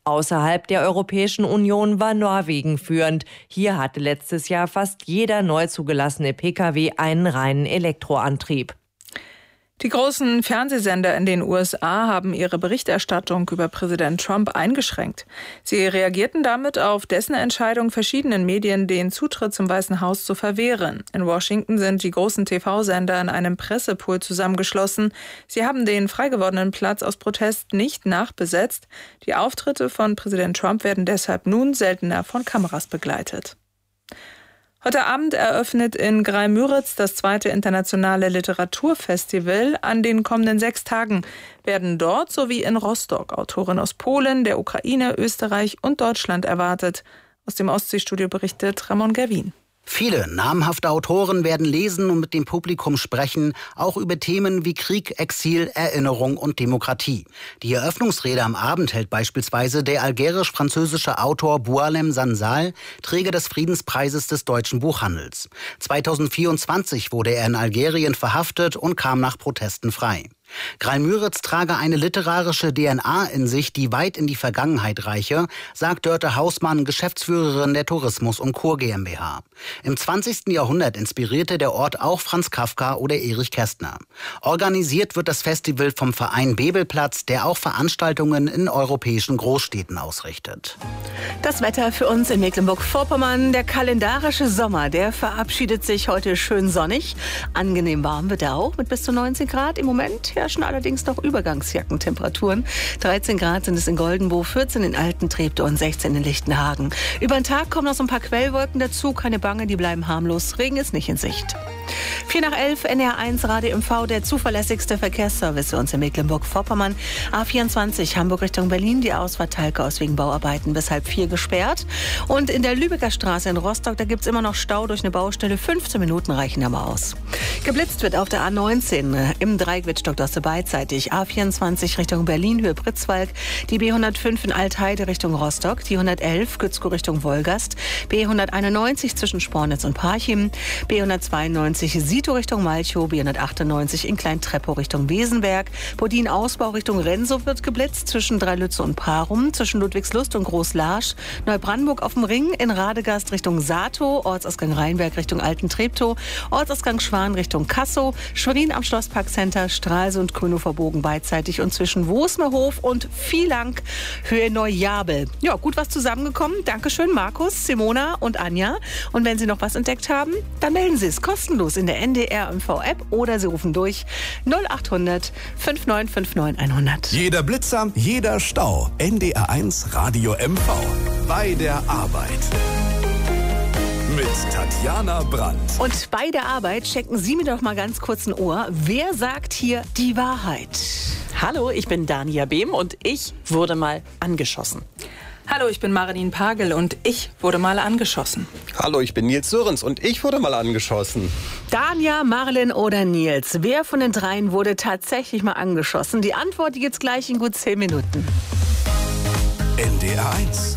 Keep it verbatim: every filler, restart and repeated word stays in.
Außerhalb der Europäischen Union war Norwegen führend. Hier hatte letztes Jahr fast jeder neu zugelassene Pkw einen reinen Elektroantrieb. Die großen Fernsehsender in den U S A haben ihre Berichterstattung über Präsident Trump eingeschränkt. Sie reagierten damit auf dessen Entscheidung, verschiedenen Medien den Zutritt zum Weißen Haus zu verwehren. In Washington sind die großen T V-Sender in einem Pressepool zusammengeschlossen. Sie haben den frei gewordenen Platz aus Protest nicht nachbesetzt. Die Auftritte von Präsident Trump werden deshalb nun seltener von Kameras begleitet. Heute Abend eröffnet in Graal-Müritz das zweite internationale Literaturfestival. An den kommenden sechs Tagen werden dort sowie in Rostock Autoren aus Polen, der Ukraine, Österreich und Deutschland erwartet. Aus dem Ostseestudio berichtet Ramon Gerwin. Viele namhafte Autoren werden lesen und mit dem Publikum sprechen, auch über Themen wie Krieg, Exil, Erinnerung und Demokratie. Die Eröffnungsrede am Abend hält beispielsweise der algerisch-französische Autor Boualem Sansal, Träger des Friedenspreises des deutschen Buchhandels. zweitausendvierundzwanzig wurde er in Algerien verhaftet und kam nach Protesten frei. Graal-Müritz trage eine literarische D N A in sich, die weit in die Vergangenheit reiche, sagt Dörte Hausmann, Geschäftsführerin der Tourismus und Kur GmbH. Im zwanzigsten Jahrhundert inspirierte der Ort auch Franz Kafka oder Erich Kästner. Organisiert wird das Festival vom Verein Bebelplatz, der auch Veranstaltungen in europäischen Großstädten ausrichtet. Das Wetter für uns in Mecklenburg-Vorpommern. Der kalendarische Sommer, der verabschiedet sich heute schön sonnig. Angenehm warm wird er auch mit bis zu neunzehn Grad. Im Moment herrschen allerdings noch Übergangsjackentemperaturen. dreizehn Grad sind es in Goldenburg, vierzehn in Altentreptow und sechzehn in Lichtenhagen. Über den Tag kommen noch so ein paar Quellwolken dazu. Keine Bange, die bleiben harmlos. Regen ist nicht in Sicht. vier nach elf, N D R eins Radio M V, der zuverlässigste Verkehrsservice für uns in Mecklenburg-Vorpommern. A vierundzwanzig, Hamburg Richtung Berlin, die Ausfahrt Talkaus wegen Bauarbeiten bis halb vier gesperrt. Und in der Lübecker Straße in Rostock, da gibt es immer noch Stau durch eine Baustelle. fünfzehn Minuten reichen aber aus. Geblitzt wird auf der A neunzehn im Dreieck Wittstock-Dosse beidseitig. A vierundzwanzig Richtung Berlin, Höhe Pritzwalk. Die B hundertfünf in Altheide Richtung Rostock. Die hundertelf Gützkow Richtung Wolgast. B hunderteinundneunzig zwischen Spornitz und Parchim. B hundertzweiundneunzig Sito Richtung Malchow. B hundertachtundneunzig in Klein-Treppow Richtung Wesenberg. Bodin-Ausbau Richtung Rensow wird geblitzt zwischen Dreilütze und Parum. Zwischen Ludwigslust und Groß-Larsch. Neubrandenburg auf dem Ring. In Radegast Richtung Satow. Ortsausgang Rheinberg Richtung Altentreptow. Ortsausgang Schwan Richtung Kassow. Schwerin am Schlossparkcenter. Stralsund, Grünhofer-Bogen beidseitig und zwischen Wosmerhof und Vielank Höhe Neujabel. Ja, gut was zusammengekommen. Dankeschön, Markus, Simona und Anja. Und wenn Sie noch was entdeckt haben, dann melden Sie es kostenlos in der N D R M V-App oder Sie rufen durch null achthundert neunundfünfzig neunundfünfzig hundert. Jeder Blitzer, jeder Stau. N D R eins Radio M V. Bei der Arbeit. Mit Tatjana Brandt. Und bei der Arbeit schenken Sie mir doch mal ganz kurz ein Ohr. Wer sagt hier die Wahrheit? Hallo, ich bin Dania Behm und ich wurde mal angeschossen. Hallo, ich bin Marilyn Pagel und ich wurde mal angeschossen. Hallo, ich bin Nils Sörenz und ich wurde mal angeschossen. Dania, Marilyn oder Nils, wer von den dreien wurde tatsächlich mal angeschossen? Die Antwort, die gibt's gleich in gut zehn Minuten. N D R eins